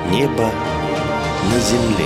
Небо на земле.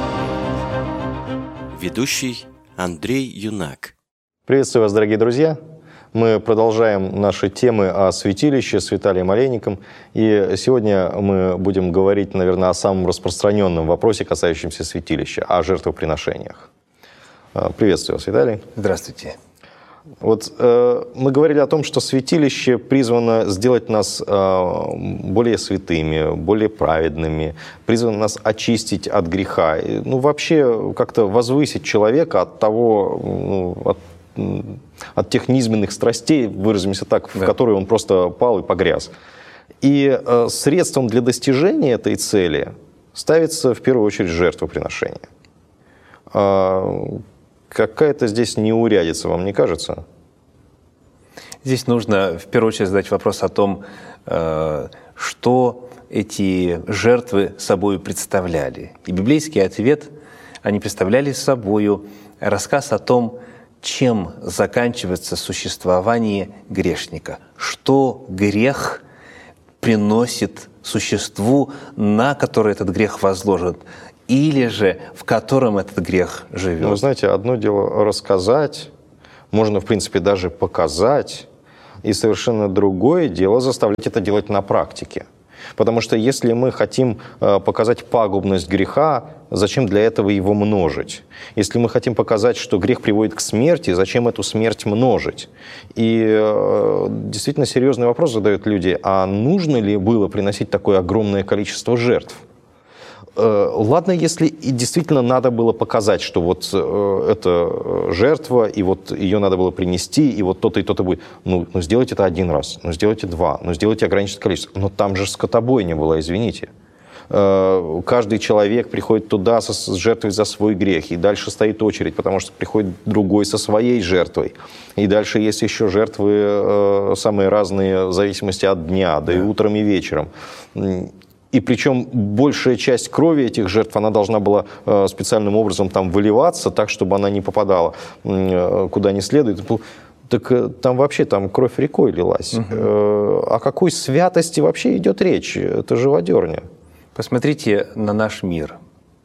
Ведущий Андрей Юнак. Приветствую вас, дорогие друзья. Мы продолжаем наши темы о святилище с Виталием Олейником. И сегодня мы будем говорить, наверное, о самом распространенном вопросе, касающемся святилища, о жертвоприношениях. Приветствую вас, Виталий. Здравствуйте. Вот мы говорили о том, что святилище призвано сделать нас более святыми, более праведными, призвано нас очистить от греха. Вообще как-то возвысить человека от того, от тех низменных страстей, выразимся так, в которые он просто пал и погряз. И средством для достижения этой цели ставится в первую очередь жертвоприношение. Какая-то здесь неурядица, вам не кажется? Здесь нужно в первую очередь задать вопрос о том, что эти жертвы собой представляли. И библейский ответ: они представляли собою рассказ о том, чем заканчивается существование грешника, что грех приносит существу, на которое этот грех возложен, или же в котором этот грех живет. Вы знаете, одно дело рассказать, можно, в принципе, даже показать, и совершенно другое дело заставлять это делать на практике. Потому что если мы хотим показать пагубность греха, зачем для этого его множить? Если мы хотим показать, что грех приводит к смерти, зачем эту смерть множить? И действительно серьезный вопрос задают люди: а нужно ли было приносить такое огромное количество жертв? Ладно, если и действительно надо было показать, что вот это жертва, и вот ее надо было принести, и вот то-то и то-то будет. Ну, сделайте это один раз, сделайте два, сделайте ограниченное количество. Но там же скотобойня была, извините. Каждый человек приходит туда с жертвой за свой грех, и дальше стоит очередь, потому что приходит другой со своей жертвой. И дальше есть еще жертвы самые разные в зависимости от дня, да и утром, и вечером. И причем большая часть крови этих жертв, она должна была специальным образом там выливаться, так, чтобы она не попадала куда не следует. Так там вообще кровь рекой лилась. О какой святости вообще идет речь? Это живодерня. Посмотрите на наш мир.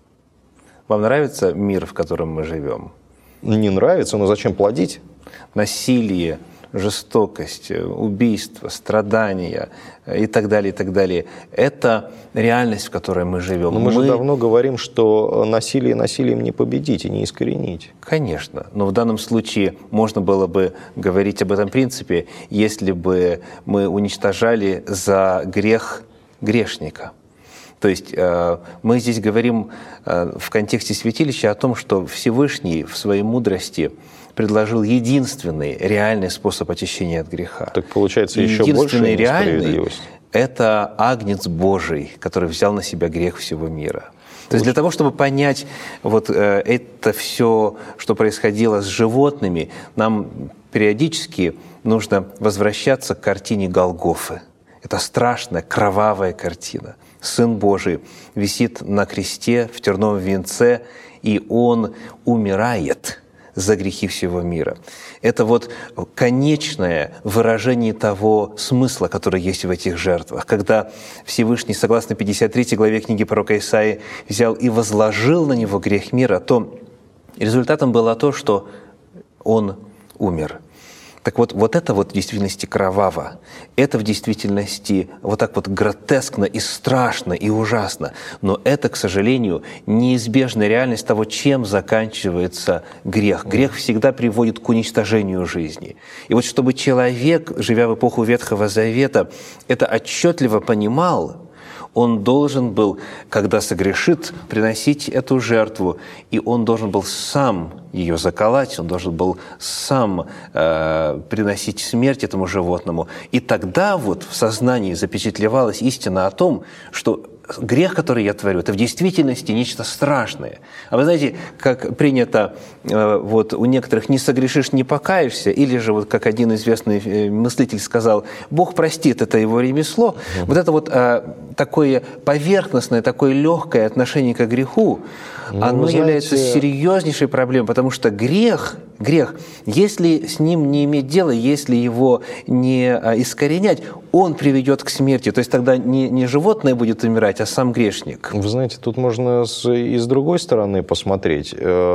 Вам нравится мир, в котором мы живем? Не нравится, но зачем плодить? Насилие, жестокость, убийство, страдания и так далее, и так далее. Это реальность, в которой мы живем. Но мы же давно говорим, что насилие насилием не победить и не искоренить. Конечно. Но в данном случае можно было бы говорить об этом принципе, если бы мы уничтожали за грех грешника. То есть мы здесь говорим в контексте святилища о том, что Всевышний в своей мудрости предложил единственный реальный способ очищения от греха. Так получается, еще больше несправедливости. Это Агнец Божий, который взял на себя грех всего мира. То есть для того, чтобы понять вот это все, что происходило с животными, нам периодически нужно возвращаться к картине Голгофы. Это страшная, кровавая картина. Сын Божий висит на кресте в терновом венце, и Он умирает за грехи всего мира. Это вот конечное выражение того смысла, который есть в этих жертвах. Когда Всевышний, согласно 53 главе книги пророка Исаии, взял и возложил на него грех мира, то результатом было то, что он умер. Так вот это в действительности кроваво. Это в действительности вот так вот гротескно и страшно и ужасно. Но это, к сожалению, неизбежная реальность того, чем заканчивается грех. Грех всегда приводит к уничтожению жизни. И вот чтобы человек, живя в эпоху Ветхого Завета, это отчетливо понимал, он должен был, когда согрешит, приносить эту жертву, и он должен был сам ее заколоть, он должен был сам приносить смерть этому животному. И тогда вот в сознании запечатлевалась истина о том, что грех, который я творю, это в действительности нечто страшное. А вы знаете, как принято вот у некоторых: не согрешишь, не покаешься, или же, вот как один известный мыслитель сказал, Бог простит, это его ремесло. Вот это вот такое поверхностное, такое легкое отношение к греху, оно является серьезнейшей проблемой, потому что грех грех. Если с ним не иметь дела, если его не искоренять, он приведет к смерти. То есть тогда не животное будет умирать, а сам грешник. Вы знаете, тут можно и с другой стороны посмотреть.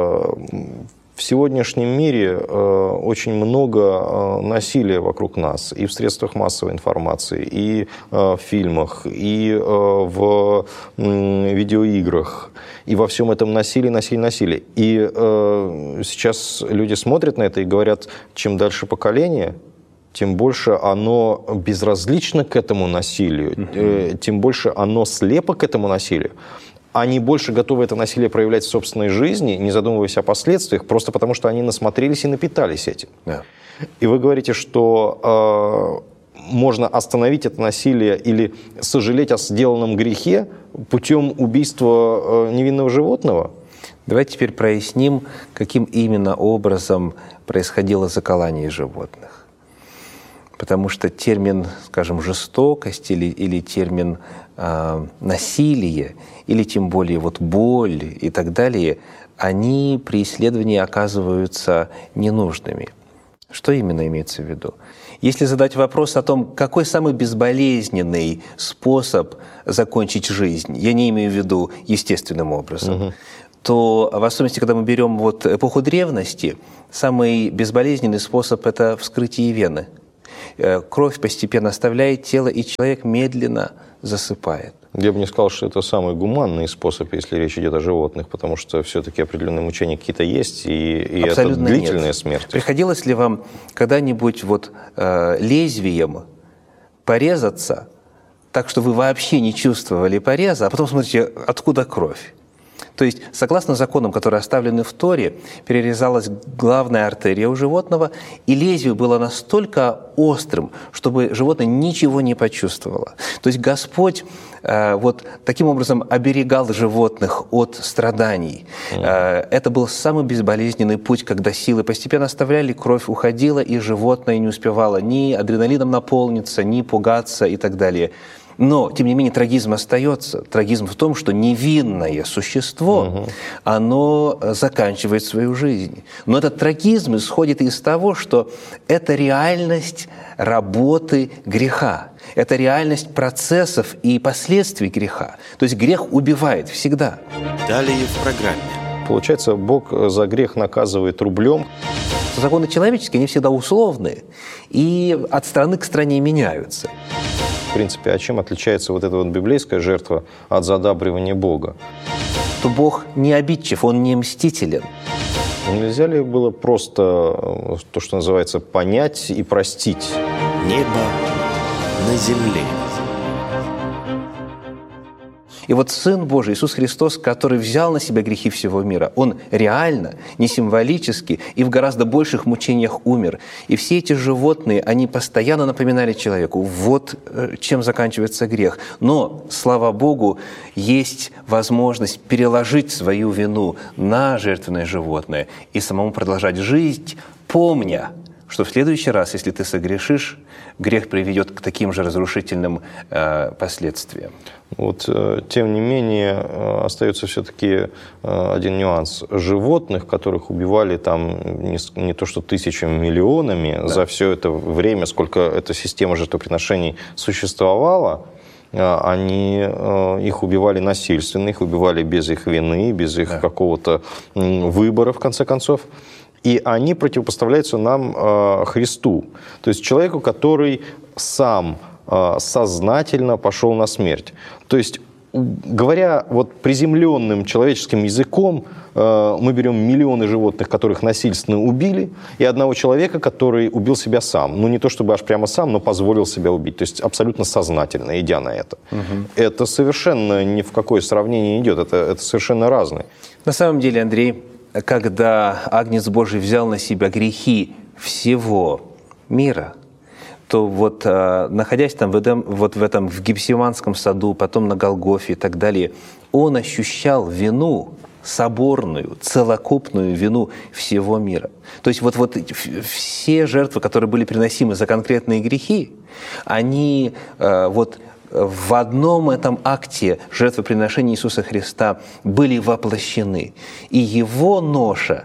В сегодняшнем мире очень много насилия вокруг нас и в средствах массовой информации, и в фильмах, и в видеоиграх, и во всем этом насилие. И сейчас люди смотрят на это и говорят, чем дальше поколение, тем больше оно безразлично к этому насилию, тем больше оно слепо к этому насилию. Они больше готовы это насилие проявлять в собственной жизни, не задумываясь о последствиях, просто потому что они насмотрелись и напитались этим. Да. И вы говорите, что можно остановить это насилие или сожалеть о сделанном грехе путем убийства невинного животного? Давайте теперь проясним, каким именно образом происходило заколание животных. Потому что термин, скажем, жестокость или термин насилие, или тем более боль и так далее, они при исследовании оказываются ненужными. Что именно имеется в виду? Если задать вопрос о том, какой самый безболезненный способ закончить жизнь, я не имею в виду естественным образом, то в особенности, когда мы берем эпоху древности, самый безболезненный способ – это вскрытие вены. Кровь постепенно оставляет тело, и человек медленно засыпает. Я бы не сказал, что это самый гуманный способ, если речь идет о животных, потому что все-таки определенные мучения какие-то есть, и это длительная нет. смерть. Приходилось ли вам когда-нибудь лезвием порезаться, так что вы вообще не чувствовали пореза, а потом смотрите, откуда кровь? То есть, согласно законам, которые оставлены в Торе, перерезалась главная артерия у животного, и лезвие было настолько острым, чтобы животное ничего не почувствовало. То есть Господь таким образом оберегал животных от страданий. Это был самый безболезненный путь, когда силы постепенно оставляли, кровь уходила, и животное не успевало ни адреналином наполниться, ни пугаться и так далее. Но, тем не менее, трагизм остается. Трагизм в том, что невинное существо, оно заканчивает свою жизнь. Но этот трагизм исходит из того, что это реальность работы греха. Это реальность процессов и последствий греха. То есть грех убивает всегда. Далее в программе. Получается, Бог за грех наказывает рублем. Законы человеческие, они всегда условны и от страны к стране меняются. В принципе, а чем отличается эта библейская жертва от задабривания Бога? То Бог не обидчив, Он не мстителен. Нельзя ли было просто, то, что называется, понять и простить? Небо на земле. И Сын Божий, Иисус Христос, который взял на себя грехи всего мира, Он реально, не символически и в гораздо больших мучениях умер. И все эти животные, они постоянно напоминали человеку, чем заканчивается грех. Но, слава Богу, есть возможность переложить свою вину на жертвенное животное и самому продолжать жизнь, помня, что в следующий раз, если ты согрешишь, грех приведет к таким же разрушительным последствиям. Тем не менее, остается все-таки один нюанс. Животных, которых убивали не то что тысячами, миллионами, за все это время, сколько эта система жертвоприношений существовала, их убивали насильственно, их убивали без их вины, без их какого-то выбора, в конце концов. И они противопоставляются нам Христу, то есть человеку, который сам сознательно пошел на смерть. То есть, говоря приземленным человеческим языком, мы берем миллионы животных, которых насильственно убили, и одного человека, который убил себя сам. Не то чтобы аж прямо сам, но позволил себя убить. То есть абсолютно сознательно, идя на это. Это совершенно ни в какое сравнение не идет. Это совершенно разное. На самом деле, Андрей, когда Агнец Божий взял на себя грехи всего мира, то находясь в Гефсиманском саду, потом на Голгофе и так далее, Он ощущал вину, соборную, целокупную вину всего мира. То есть все жертвы, которые были приносимы за конкретные грехи, они в одном этом акте жертвоприношения Иисуса Христа были воплощены. И Его ноша,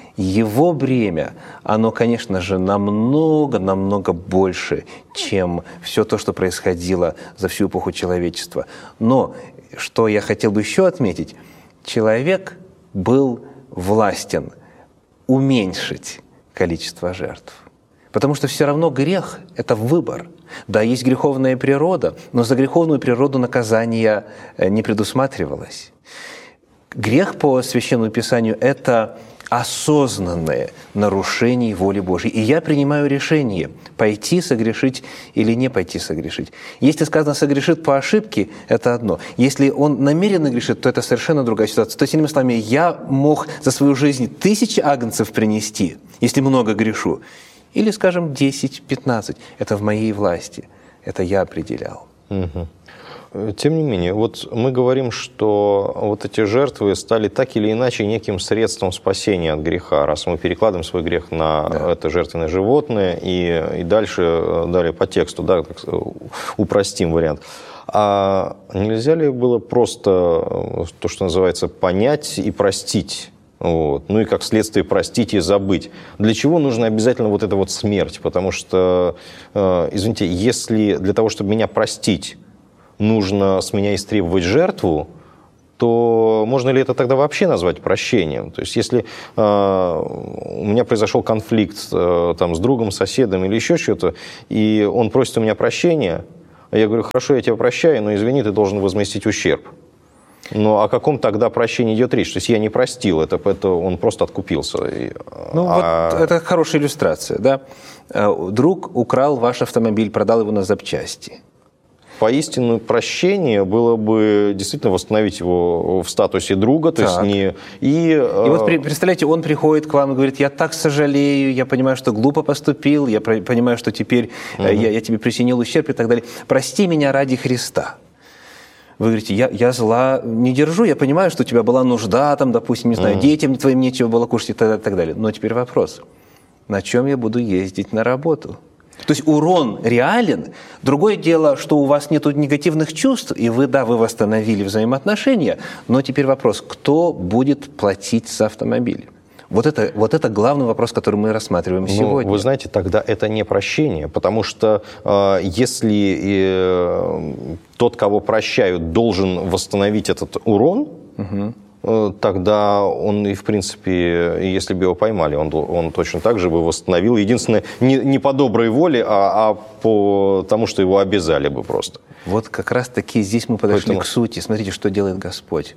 Его бремя, оно, конечно же, намного больше, чем все то, что происходило за всю эпоху человечества. Но, что я хотел бы еще отметить, человек был властен уменьшить количество жертв. Потому что все равно грех – это выбор. Да, есть греховная природа, но за греховную природу наказание не предусматривалось. Грех по Священному Писанию – это осознанное нарушение воли Божьей. И я принимаю решение, пойти согрешить или не пойти согрешить. Если сказано «согрешит по ошибке» – это одно. Если он намеренно грешит, то это совершенно другая ситуация. То есть, иными словами, я мог за свою жизнь 1000 агнцев принести, если много грешу, или, скажем, 10-15. Это в моей власти. Это я определял. Угу. Тем не менее, вот мы говорим, что вот эти жертвы стали так или иначе неким средством спасения от греха, раз мы перекладываем свой грех на это жертвенное животное и дальше далее по тексту, да, так, упростим вариант. А нельзя ли было просто то, что называется, понять и простить? Вот. Ну и как следствие простить и забыть. Для чего нужна обязательно вот эта вот смерть? Потому что, извините, если для того, чтобы меня простить, нужно с меня истребовать жертву, то можно ли это тогда вообще назвать прощением? То есть если у меня произошел конфликт там, с другом, соседом или еще что-то, и он просит у меня прощения, а я говорю, хорошо, я тебя прощаю, но извини, ты должен возместить ущерб. Но о каком тогда прощении идет речь? То есть я не простил, это он просто откупился. Ну вот это хорошая иллюстрация, да? Друг украл ваш автомобиль, продал его на запчасти. Поистину прощение было бы действительно восстановить его в статусе друга, то есть не... И вот представляете, он приходит к вам и говорит, я так сожалею, я понимаю, что глупо поступил, я понимаю, что теперь я тебе причинил ущерб и так далее. Прости меня ради Христа. Вы говорите, я зла не держу, я понимаю, что у тебя была нужда, там, допустим, не знаю, детям твоим нечего было кушать и так далее. Но теперь вопрос, на чем я буду ездить на работу? То есть урон реален. Другое дело, что у вас нет негативных чувств, и вы восстановили взаимоотношения, но теперь вопрос, кто будет платить за автомобиль? Вот это главный вопрос, который мы рассматриваем сегодня. Вы знаете, тогда это не прощение, потому что если тот, кого прощают, должен восстановить этот урон, тогда он и, в принципе, если бы его поймали, он точно так же бы восстановил. Единственное, не по доброй воле, а по тому, что его обязали бы просто. Вот как раз-таки здесь мы подошли к сути. Смотрите, что делает Господь.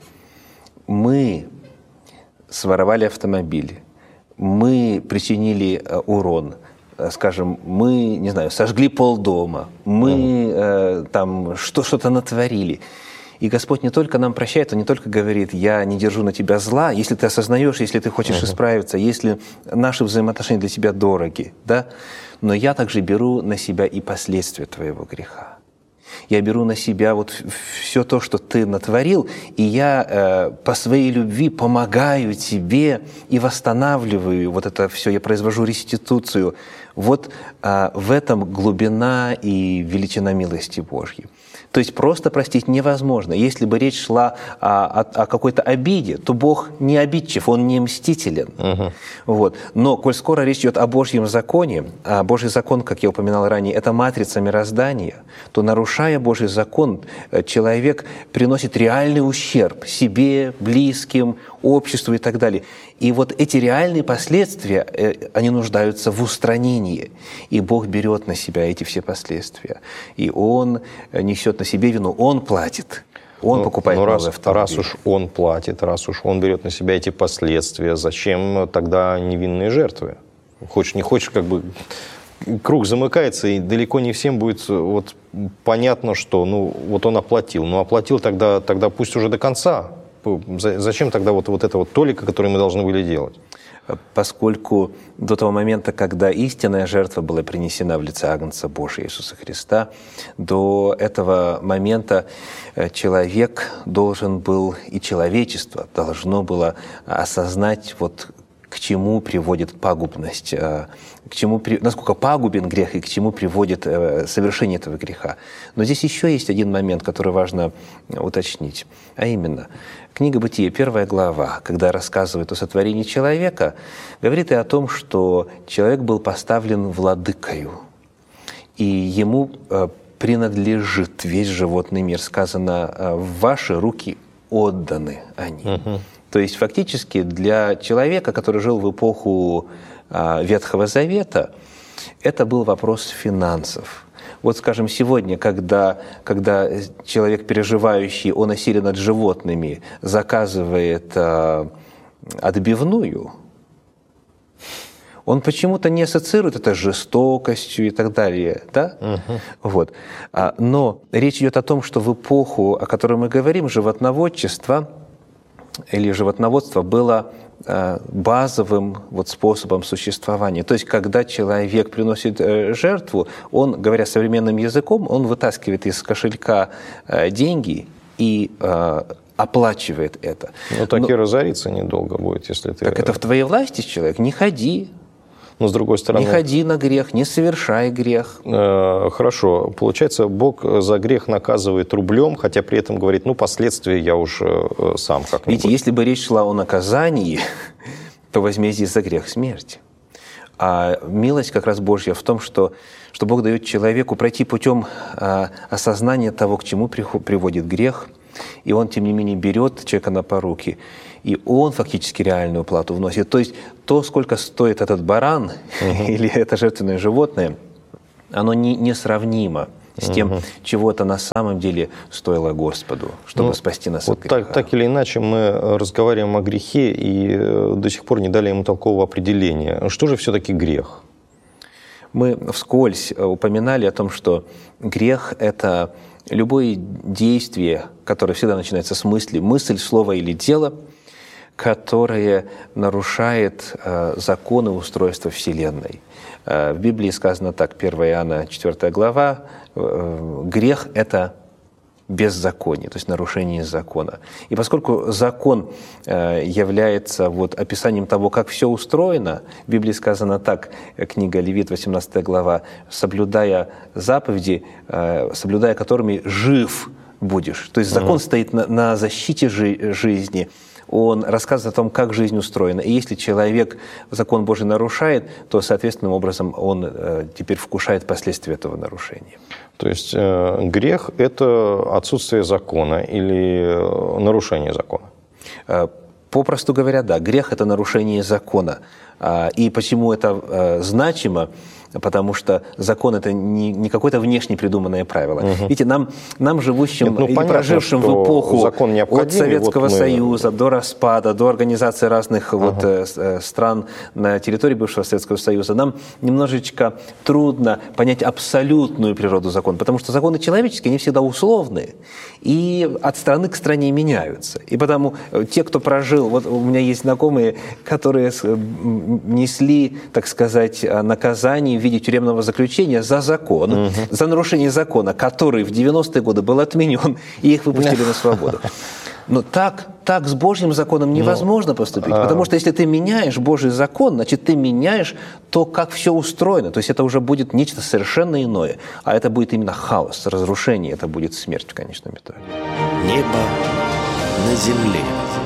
Мы своровали автомобиль, мы причинили урон, скажем, мы, не знаю, сожгли полдома, мы там что-то натворили. И Господь не только нам прощает, Он не только говорит, я не держу на тебя зла, если ты осознаешь, если ты хочешь исправиться, если наши взаимоотношения для тебя дороги, да? Но я также беру на себя и последствия твоего греха. Я беру на себя вот все то, что ты натворил, и я по своей любви помогаю тебе и восстанавливаю вот это все, я произвожу реституцию. Вот в этом глубина и величина милости Божьей. То есть просто простить невозможно. Если бы речь шла о какой-то обиде, то Бог не обидчив, Он не мстителен. Вот. Но коль скоро речь идет о Божьем законе, а Божий закон, как я упоминал ранее, это матрица мироздания, то, нарушая Божий закон, человек приносит реальный ущерб себе, близким, обществу и так далее. И вот эти реальные последствия, они нуждаются в устранении. И Бог берет на себя эти все последствия. И Он несет на себе вину, Он платит. Он покупает новый автомобиль. Раз уж Он платит, раз уж Он берет на себя эти последствия, зачем тогда невинные жертвы? Хочешь, не хочешь, как бы круг замыкается, и далеко не всем будет вот понятно, что вот Он оплатил. Но оплатил тогда пусть уже до конца. Зачем тогда вот это вот толика, которое мы должны были делать? Поскольку до того момента, когда истинная жертва была принесена в лице Агнца Божия Иисуса Христа, до этого момента человек должен был, и человечество должно было осознать, вот к чему приводит пагубность, насколько пагубен грех и к чему приводит совершение этого греха. Но здесь еще есть один момент, который важно уточнить, а именно, книга «Бытие», 1 глава, когда рассказывает о сотворении человека, говорит и о том, что человек был поставлен владыкою, и ему принадлежит весь животный мир. Сказано, в ваши руки отданы они. То есть фактически для человека, который жил в эпоху Ветхого Завета, это был вопрос финансов. Вот, скажем, сегодня, когда человек, переживающий о насилии над животными, заказывает отбивную, он почему-то не ассоциирует это с жестокостью и так далее. Да? Вот. Но речь идет о том, что в эпоху, о которой мы говорим, животноводчество или животноводство было базовым способом существования. То есть, когда человек приносит жертву, он, говоря современным языком, он вытаскивает из кошелька деньги и оплачивает это. Но так и разориться недолго будет, если ты... Так это в твоей власти, человек, не ходи. Но, с другой стороны... Не ходи на грех, не совершай грех. Хорошо. Получается, Бог за грех наказывает рублем, хотя при этом говорит, последствия я уж сам как-нибудь. Видите, если бы речь шла о наказании, то возмездие за грех – смерть. А милость как раз Божья в том, что Бог дает человеку пройти путем осознания того, к чему приводит грех, и он, тем не менее, берет человека на поруки, и он фактически реальную плату вносит. То есть то, сколько стоит этот баран или это жертвенное животное, оно несравнимо с тем, чего это на самом деле стоило Господу, чтобы спасти нас от греха. Так или иначе, мы разговариваем о грехе и до сих пор не дали ему толкового определения. Что же все-таки грех? Мы вскользь упоминали о том, что грех – это любое действие, которое всегда начинается с мысли, мысль, слово или дело, которое нарушает законы устройства Вселенной. В Библии сказано так, 1 Иоанна 4 глава, грех – это беззаконие, то есть нарушение закона. И поскольку закон является описанием того, как все устроено, в Библии сказано так, книга Левит, 18 глава, «соблюдая заповеди, соблюдая которыми жив будешь». То есть закон стоит на защите жизни, он рассказывает о том, как жизнь устроена. И если человек закон Божий нарушает, то, соответственным образом, он теперь вкушает последствия этого нарушения. То есть грех – это отсутствие закона или нарушение закона? Попросту говоря, да, грех – это нарушение закона. И почему это значимо? Потому что закон – это не какое-то внешне придуманное правило. Видите, нам живущим и прожившим в эпоху от Советского Союза до распада, до организации разных стран на территории бывшего Советского Союза, нам немножечко трудно понять абсолютную природу закона, потому что законы человеческие, они всегда условные, и от страны к стране меняются. И потому те, кто прожил, у меня есть знакомые, которые несли, так сказать, наказание в виде тюремного заключения за закон, за нарушение закона, который в 90-е годы был отменен, и их выпустили на свободу. Но так с Божьим законом невозможно поступить, потому что если ты меняешь Божий закон, значит, ты меняешь то, как все устроено. То есть это уже будет нечто совершенно иное, а это будет именно хаос, разрушение, это будет смерть в конечном итоге. Небо на земле.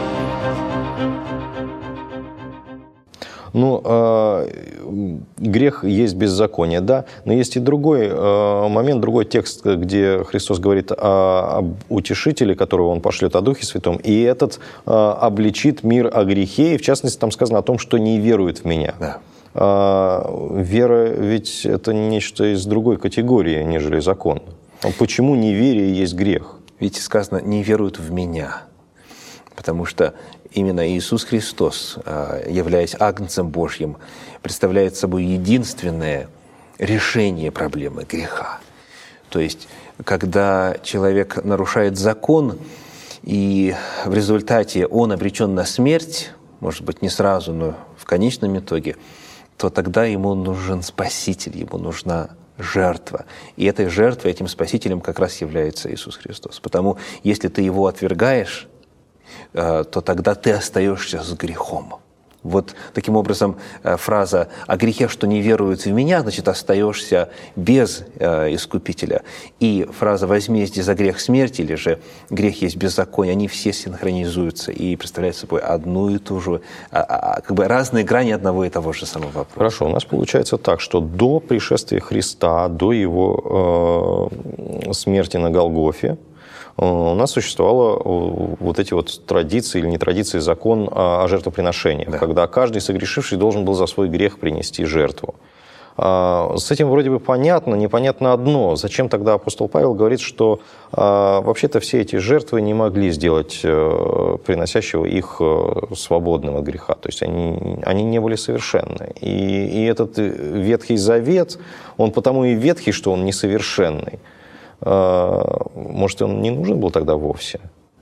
Грех есть беззаконие, да, но есть и другой момент, другой текст, где Христос говорит об утешителе, которого Он пошлет, о Духе Святом, и этот обличит мир о грехе, и в частности там сказано о том, что не верует в Меня. Да. Вера ведь это нечто из другой категории, нежели закон. Почему неверие есть грех? Видите, сказано «не веруют в Меня», потому что именно Иисус Христос, являясь Агнцем Божьим, представляет собой единственное решение проблемы греха. То есть, когда человек нарушает закон, и в результате он обречен на смерть, может быть, не сразу, но в конечном итоге, то тогда ему нужен Спаситель, ему нужна жертва. И этой жертвой, этим Спасителем как раз является Иисус Христос. Потому если ты Его отвергаешь, то тогда ты остаешься с грехом. Вот таким образом фраза «о грехе, что не веруют в меня», значит, остаешься без искупителя. И фраза «возмездие за грех смерти» или же «грех есть беззаконие», они все синхронизуются и представляют собой одну и ту же, как бы разные грани одного и того же самого вопроса. Хорошо, у нас получается так, что до пришествия Христа, до его смерти на Голгофе, у нас существовала вот эти вот традиции или не традиции, закон о жертвоприношениях, да, когда каждый согрешивший должен был за свой грех принести жертву. С этим вроде бы понятно, непонятно одно. Зачем тогда апостол Павел говорит, что вообще-то все эти жертвы не могли сделать приносящего их свободным от греха. То есть они не были совершенны. И этот Ветхий Завет, он потому и ветхий, что он несовершенный. Может, он не нужен был тогда вовсе?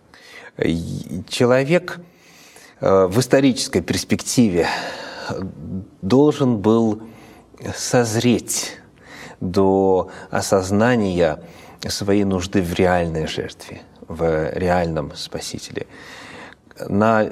Человек в исторической перспективе должен был созреть до осознания своей нужды в реальной жертве, в реальном Спасителе. На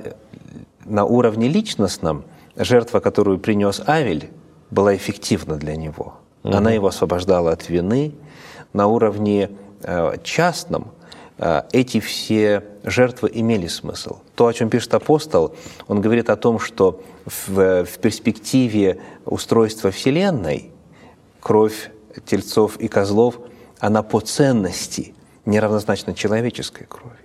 уровне личностном жертва, которую принес Авель, была эффективна для него. Она его освобождала от вины. На уровне частном эти все жертвы имели смысл. То, о чем пишет апостол, он говорит о том, что в перспективе устройства Вселенной кровь тельцов и козлов, она по ценности неравнозначна человеческой крови.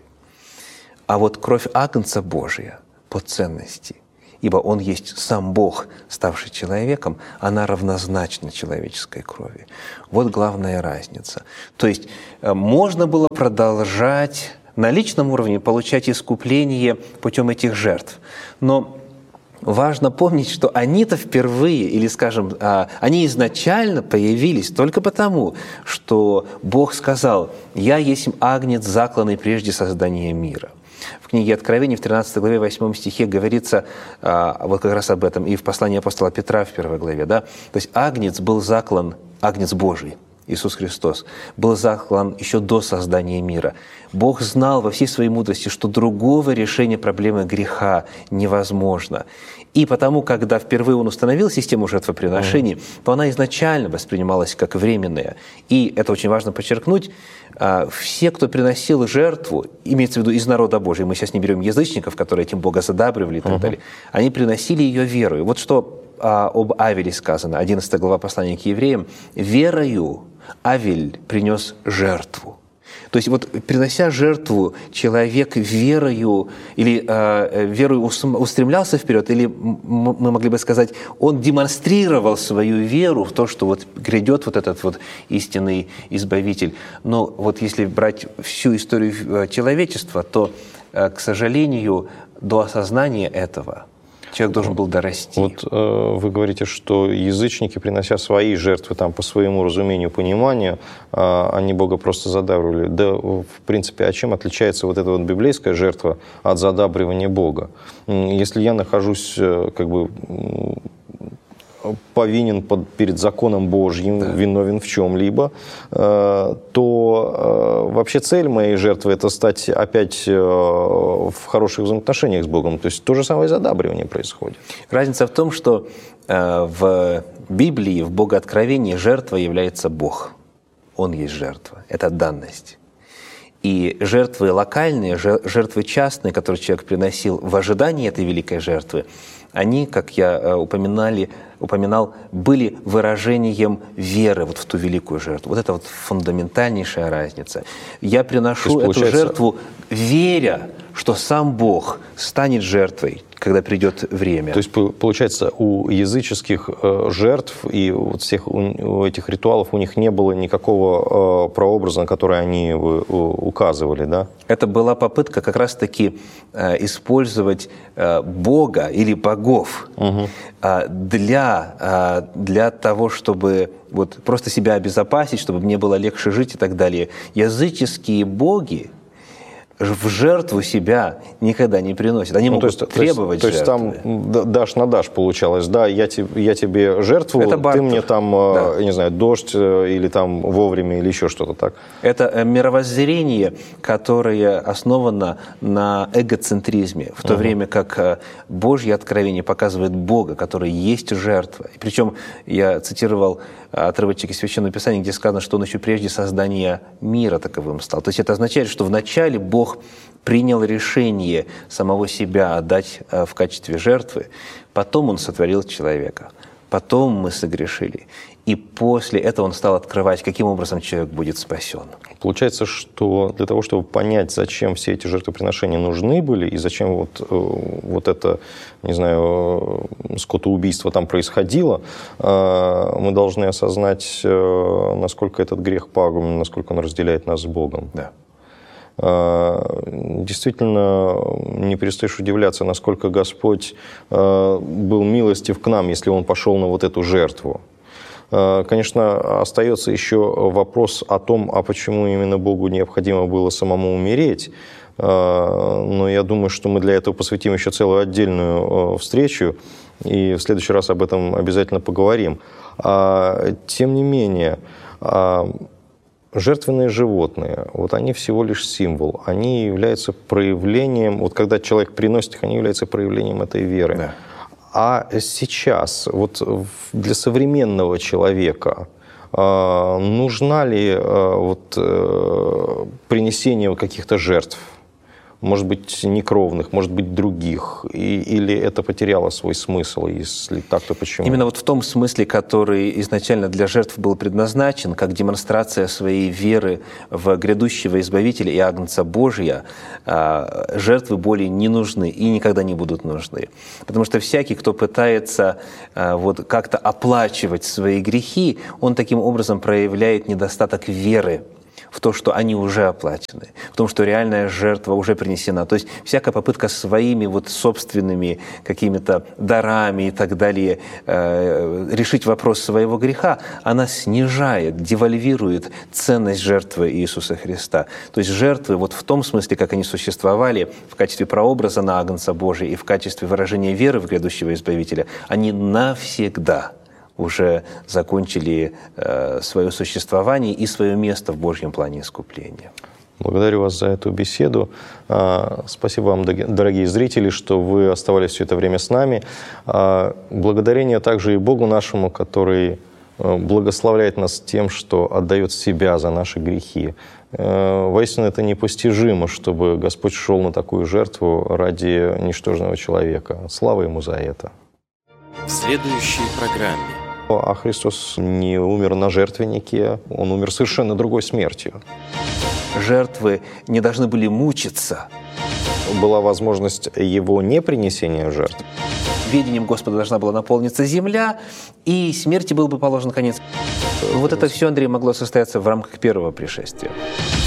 А вот кровь Агнца Божия по ценности, ибо Он есть сам Бог, ставший человеком, она равнозначна человеческой крови. Вот главная разница. То есть можно было продолжать на личном уровне получать искупление путем этих жертв. Но важно помнить, что они-то впервые, или, скажем, они изначально появились только потому, что Бог сказал: «Я есть агнец, закланный прежде создания мира». В книге Откровения, в 13 главе, 8 стихе говорится вот как раз об этом, и в послании апостола Петра в 1 главе. Да? То есть агнец был заклан, агнец Божий, Иисус Христос, был заклан еще до создания мира. Бог знал во всей своей мудрости, что другого решения проблемы греха невозможно. И потому, когда впервые Он установил систему жертвоприношений, то она изначально воспринималась как временная. И это очень важно подчеркнуть, все, кто приносил жертву, имеется в виду из народа Божия, мы сейчас не берем язычников, которые этим Бога задабривали и так далее, они приносили ее верою. Вот что об Авеле сказано, 11 глава послания к евреям: «Верою Авель принес жертву». То есть вот принося жертву, человек верою или верою устремлялся вперед, или мы могли бы сказать, он демонстрировал свою веру в то, что вот грядет вот этот вот истинный избавитель. Но вот если брать всю историю человечества, то, к сожалению, до осознания этого человек должен был дорасти. Вот вы говорите, что язычники, принося свои жертвы там, по своему разумению, пониманию, они Бога просто задабривали. Да, в принципе, а чем отличается вот эта вот библейская жертва от задабривания Бога? Если я нахожусь как бы повинен перед законом Божьим, виновен в чем-либо, то вообще цель моей жертвы – это стать опять в хороших взаимоотношениях с Богом. То есть то же самое задабривание происходит. Разница в том, что в Библии, в Богооткровении жертва является Бог. Он есть жертва. Это данность. И жертвы локальные, жертвы частные, которые человек приносил в ожидании этой великой жертвы, они, как я упоминал, были выражением веры вот в ту великую жертву. Вот это вот фундаментальнейшая разница. Я приношу эту жертву, веря, что сам Бог станет жертвой, когда придет время. То есть, получается, у языческих жертв и вот всех у этих ритуалов у них не было никакого прообраза, на который они указывали, да? Это была попытка как раз-таки использовать Бога или богов для того, чтобы вот просто себя обезопасить, чтобы мне было легче жить и так далее. Языческие боги в жертву себя никогда не приносят. Они могут требовать жертвы. То есть там дашь на дашь получалось, да, я тебе жертву, ты мне там, не знаю, дождь или там вовремя или еще что-то, так? Это мировоззрение, которое основано на эгоцентризме, в то время как Божье откровение показывает Бога, который есть жертва. И причем я цитировал отрывочек из Священного Писания, где сказано, что Он еще прежде создания мира таковым стал. То есть это означает, что вначале Бог принял решение самого себя отдать в качестве жертвы, потом Он сотворил человека, потом мы согрешили, и после этого Он стал открывать, каким образом человек будет спасен. Получается, что для того, чтобы понять, зачем все эти жертвоприношения нужны были, и зачем вот это, не знаю, скотоубийство там происходило, мы должны осознать, насколько этот грех пагубен, насколько он разделяет нас с Богом. Да. Действительно, не перестаешь удивляться, насколько Господь был милостив к нам, если Он пошел на вот эту жертву. Конечно, остается еще вопрос о том, а почему именно Богу необходимо было самому умереть. Но я думаю, что мы для этого посвятим еще целую отдельную встречу, и в следующий раз об этом обязательно поговорим. Тем не менее, жертвенные животные, вот они всего лишь символ, они являются проявлением, вот когда человек приносит их, они являются проявлением этой веры. Да. А сейчас, вот для современного человека, нужна ли принесение каких-то жертв? Может быть, некровных, может быть, других? Или это потеряло свой смысл? Если так, то почему? Именно вот в том смысле, который изначально для жертв был предназначен, как демонстрация своей веры в грядущего Избавителя и Агнца Божия, жертвы более не нужны и никогда не будут нужны. Потому что всякий, кто пытается как-то оплачивать свои грехи, он таким образом проявляет недостаток веры в то, что они уже оплачены, в том, что реальная жертва уже принесена. То есть всякая попытка своими собственными какими-то дарами и так далее решить вопрос своего греха, она снижает, девальвирует ценность жертвы Иисуса Христа. То есть жертвы в том смысле, как они существовали в качестве прообраза на Агнца Божия и в качестве выражения веры в грядущего Избавителя, они навсегда уже закончили свое существование и свое место в Божьем плане искупления. Благодарю вас за эту беседу. Спасибо вам, дорогие зрители, что вы оставались все это время с нами. Благодарение также и Богу нашему, который благословляет нас тем, что отдает себя за наши грехи. Воистину, это непостижимо, чтобы Господь шел на такую жертву ради ничтожного человека. Слава Ему за это. В следующей программе. А Христос не умер на жертвеннике, Он умер совершенно другой смертью. Жертвы не должны были мучиться. Была возможность Его непринесения жертв. Ведением Господа должна была наполниться земля, и смерти был бы положен конец. Вот это все, Андрей, могло состояться в рамках первого пришествия.